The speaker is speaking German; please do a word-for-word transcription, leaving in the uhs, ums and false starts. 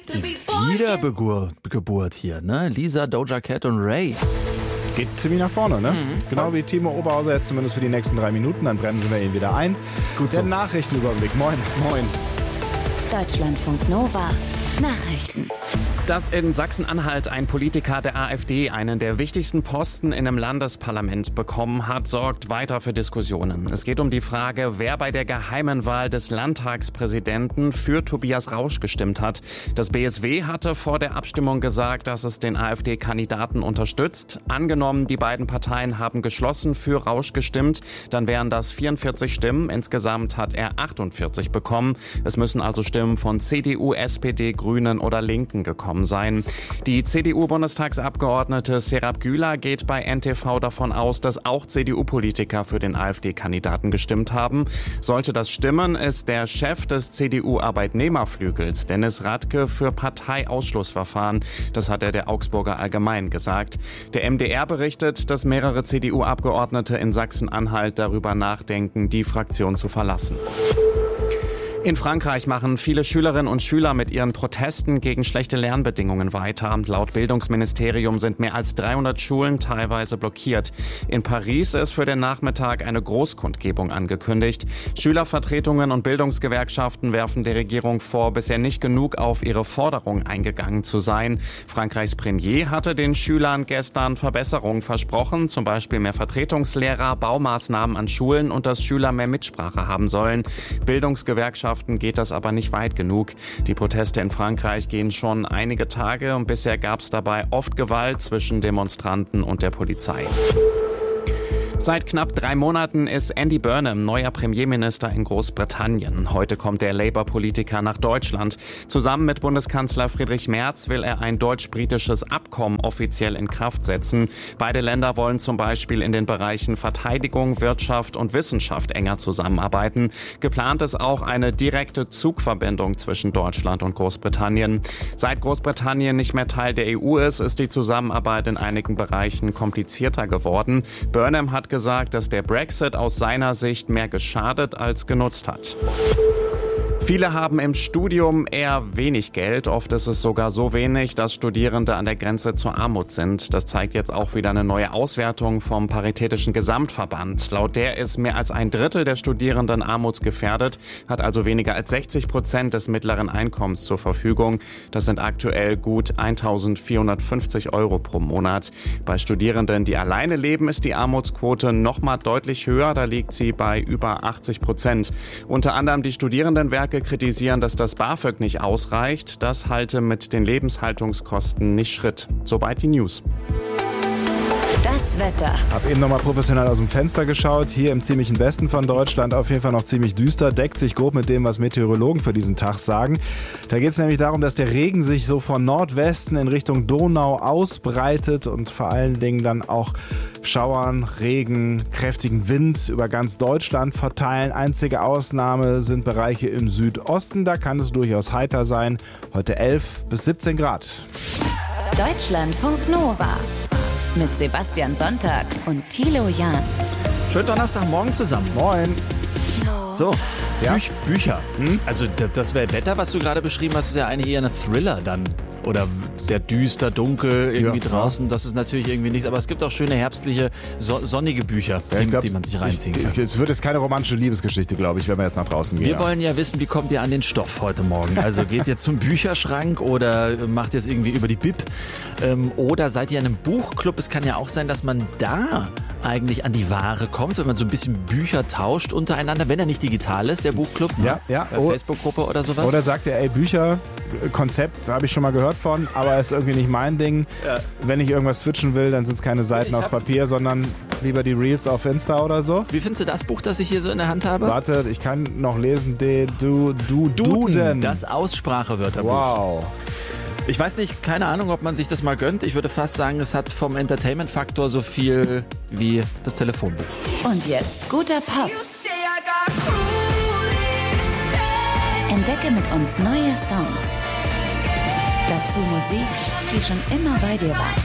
Die Wiedergeburt hier, ne? Lisa, Doja Cat und Ray. Geht ziemlich nach vorne, ne? Mhm. Genau wie Timo Oberhauser jetzt zumindest für die nächsten drei Minuten. Dann bremsen wir ihn wieder ein. Gut Der so. Nachrichtenüberblick. Moin. Moin. Deutschlandfunk Nova. Nachrichten. Dass in Sachsen-Anhalt ein Politiker der AfD einen der wichtigsten Posten in einem Landesparlament bekommen hat, sorgt weiter für Diskussionen. Es geht um die Frage, wer bei der geheimen Wahl des Landtagspräsidenten für Tobias Rausch gestimmt hat. Das B S W hatte vor der Abstimmung gesagt, dass es den AfD-Kandidaten unterstützt. Angenommen, die beiden Parteien haben geschlossen für Rausch gestimmt, dann wären das vierundvierzig Stimmen. Insgesamt hat er achtundvierzig bekommen. Es müssen also Stimmen von C D U, S P D, Grünen oder Linken gekommen sein. Die C D U-Bundestagsabgeordnete Serap Güler geht bei N T V davon aus, dass auch C D U-Politiker für den AfD-Kandidaten gestimmt haben. Sollte das stimmen, ist der Chef des C D U-Arbeitnehmerflügels, Dennis Radke, für Parteiausschlussverfahren. Das hat er der Augsburger Allgemein gesagt. Der M D R berichtet, dass mehrere C D U-Abgeordnete in Sachsen-Anhalt darüber nachdenken, die Fraktion zu verlassen. In Frankreich machen viele Schülerinnen und Schüler mit ihren Protesten gegen schlechte Lernbedingungen weiter. Laut Bildungsministerium sind mehr als dreihundert Schulen teilweise blockiert. In Paris ist für den Nachmittag eine Großkundgebung angekündigt. Schülervertretungen und Bildungsgewerkschaften werfen der Regierung vor, bisher nicht genug auf ihre Forderungen eingegangen zu sein. Frankreichs Premier hatte den Schülern gestern Verbesserungen versprochen, zum Beispiel mehr Vertretungslehrer, Baumaßnahmen an Schulen und dass Schüler mehr Mitsprache haben sollen. Bildungsgewerkschaften geht das aber nicht weit genug. Die Proteste in Frankreich gehen schon einige Tage und bisher gab es dabei oft Gewalt zwischen Demonstranten und der Polizei. Seit knapp drei Monaten ist Andy Burnham neuer Premierminister in Großbritannien. Heute kommt der Labour-Politiker nach Deutschland. Zusammen mit Bundeskanzler Friedrich Merz will er ein deutsch-britisches Abkommen offiziell in Kraft setzen. Beide Länder wollen zum Beispiel in den Bereichen Verteidigung, Wirtschaft und Wissenschaft enger zusammenarbeiten. Geplant ist auch eine direkte Zugverbindung zwischen Deutschland und Großbritannien. Seit Großbritannien nicht mehr Teil der E U ist, ist die Zusammenarbeit in einigen Bereichen komplizierter geworden. Burnham hat gesagt, dass der Brexit aus seiner Sicht mehr geschadet als genutzt hat. Viele haben im Studium eher wenig Geld. Oft ist es sogar so wenig, dass Studierende an der Grenze zur Armut sind. Das zeigt jetzt auch wieder eine neue Auswertung vom Paritätischen Gesamtverband. Laut der ist mehr als ein Drittel der Studierenden armutsgefährdet, hat also weniger als sechzig Prozent des mittleren Einkommens zur Verfügung. Das sind aktuell gut eintausendvierhundertfünfzig Euro pro Monat. Bei Studierenden, die alleine leben, ist die Armutsquote noch mal deutlich höher. Da liegt sie bei über achtzig Prozent. Unter anderem die Studierendenwerke kritisieren, dass das BAföG nicht ausreicht. Das halte mit den Lebenshaltungskosten nicht Schritt. Soweit die News. Das Wetter. Hab eben nochmal professionell aus dem Fenster geschaut. Hier im ziemlichen Westen von Deutschland auf jeden Fall noch ziemlich düster. Deckt sich grob mit dem, was Meteorologen für diesen Tag sagen. Da geht es nämlich darum, dass der Regen sich so von Nordwesten in Richtung Donau ausbreitet und vor allen Dingen dann auch Schauern, Regen, kräftigen Wind über ganz Deutschland verteilen. Einzige Ausnahme sind Bereiche im Südosten. Da kann es durchaus heiter sein. Heute elf bis siebzehn Grad. Deutschlandfunk Nova. Mit Sebastian Sonntag und Thilo Jahn. Schönen Donnerstagmorgen zusammen. Moin. So, Ja? Büch, Bücher. Hm? Also das, das Wetter, was du gerade beschrieben hast, ist ja eigentlich eher ein Thriller dann. Oder sehr düster, dunkel, irgendwie Ja, draußen. Das ist natürlich irgendwie nichts. Aber es gibt auch schöne herbstliche, so, sonnige Bücher, Ja, die, ich glaub, die man sich reinziehen ich, kann. ich, Es wird jetzt keine romantische Liebesgeschichte, glaube ich, wenn wir jetzt nach draußen gehen. Wir wollen ja wissen, wie kommt ihr an den Stoff heute Morgen? Also geht ihr zum Bücherschrank oder macht ihr es irgendwie über die Bib? Ähm, oder seid ihr in einem Buchclub? Es kann ja auch sein, dass man da eigentlich an die Ware kommt, wenn man so ein bisschen Bücher tauscht untereinander, wenn er nicht digital ist, der Buchclub. Ne? Ja, ja. Bei Oh. Facebook-Gruppe oder sowas. Oder sagt er, ey, Bücher, Konzept, habe ich schon mal gehört von, aber ist irgendwie nicht mein Ding. Ja. Wenn ich irgendwas switchen will, dann sind es keine Seiten Ich aus hab- Papier, sondern lieber die Reels auf Insta oder so. Wie findest du das Buch, das ich hier so in der Hand habe? Warte, ich kann noch lesen, de, du, du, Duden. Das Aussprachewörterbuch. Wow. Ich weiß nicht, keine Ahnung, ob man sich das mal gönnt. Ich würde fast sagen, es hat vom Entertainment-Faktor so viel wie das Telefonbuch. Und jetzt guter Pop. Entdecke mit uns neue Songs. Dazu Musik, die schon immer bei dir war.